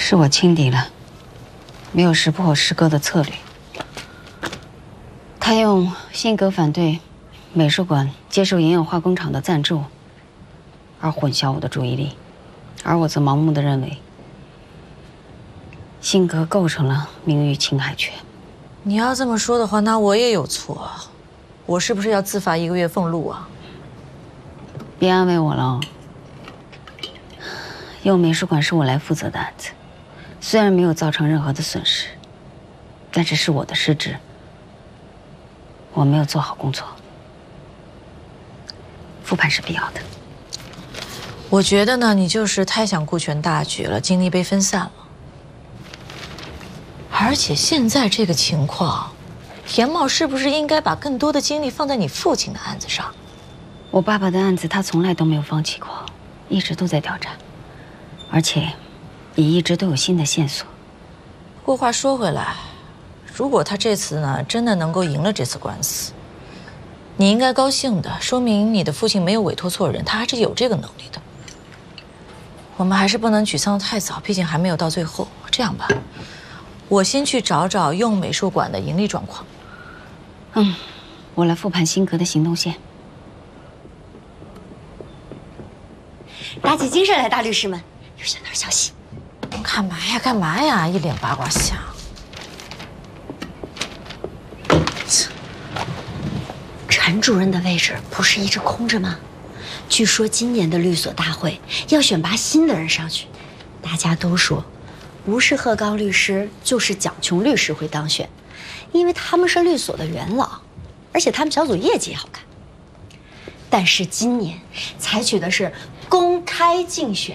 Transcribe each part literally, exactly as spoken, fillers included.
是我轻敌了，没有识破我师哥的策略。他用辛格反对美术馆接受营养化工厂的赞助，而混淆我的注意力，而我则盲目的认为辛格构成了名誉侵害权。 你要这么说的话，那我也有错，我是不是要自罚一个月俸禄啊？ 别安慰我了，用美术馆是我来负责的案子，虽然没有造成任何的损失，但是是我的失职，我没有做好工作，复盘是必要的。 我觉得呢，你就是太想顾全大局了，精力被分散了。而且现在这个情况，田茂是不是应该把更多的精力放在你父亲的案子上？ 我爸爸的案子他从来都没有放弃过，一直都在调查，而且也一直都有新的线索。 不过话说回来，如果他这次呢真的能够赢了这次官司，你应该高兴的，说明你的父亲没有委托错人，他还是有这个能力的。我们还是不能沮丧得太早，毕竟还没有到最后。这样吧，我先去找找用美术馆的盈利状况。 嗯，我来复盘辛格的行动线。 打起精神来，大律师们，有小道消息。 干嘛呀？干嘛呀？一脸八卦相。 陈主任的位置不是一直空着吗？据说今年的律所大会要选拔新的人上去，大家都说，不是贺刚律师就是蒋琼律师会当选，因为他们是律所的元老，而且他们小组业绩也好看。但是今年采取的是公开竞选，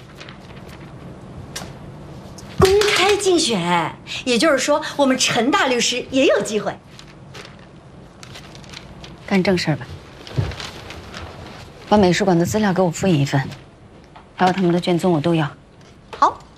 公开竞选，也就是说，我们陈大律师也有机会。 干正事儿吧，把美术馆的资料给我复印一份，还有他们的卷宗我都要。